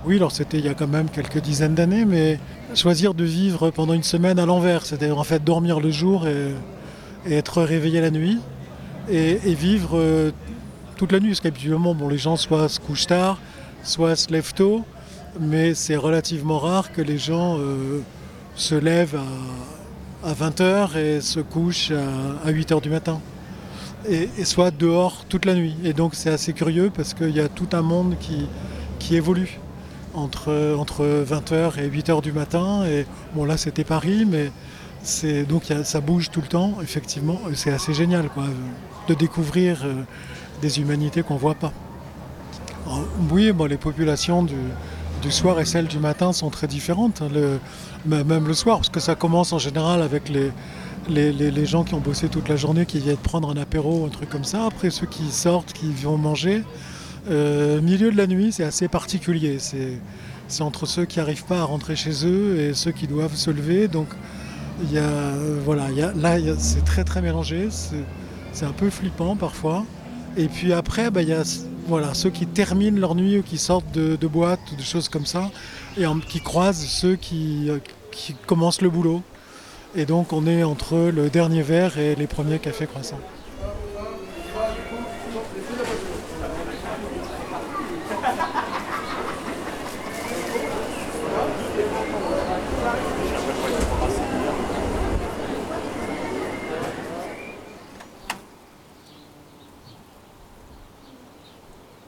Oui, alors c'était il y a quand même quelques dizaines d'années, mais choisir de vivre pendant une semaine à l'envers, c'est-à-dire en fait dormir le jour et être réveillé la nuit, et vivre toute la nuit, parce qu'habituellement, bon, les gens soit se couchent tard, soit se lèvent tôt, mais c'est relativement rare que les gens se lèvent à 20 heures et se couchent à 8 heures du matin. Et soit dehors toute la nuit. Et donc c'est assez curieux parce qu'il y a tout un monde qui évolue entre 20 heures et 8 heures du matin. Et bon là c'était Paris, mais ça bouge tout le temps, effectivement. Et c'est assez génial quoi, de découvrir des humanités qu'on ne voit pas. Alors, oui, bon, les populations du soir et celles du matin sont très différentes, hein, même le soir, parce que ça commence en général avec les gens qui ont bossé toute la journée, qui viennent prendre un apéro, un truc comme ça. Après, ceux qui sortent, qui vont manger. Milieu de la nuit, c'est assez particulier. C'est entre ceux qui n'arrivent pas à rentrer chez eux et ceux qui doivent se lever. Donc, voilà, c'est très très mélangé. C'est un peu flippant parfois. Et puis après, il y a voilà, ceux qui terminent leur nuit ou qui sortent de boîtes ou de choses comme ça qui croisent ceux qui commencent le boulot. Et donc on est entre le dernier verre et les premiers cafés croissants.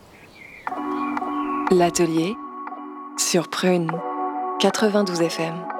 L'atelier sur Prune 92 FM.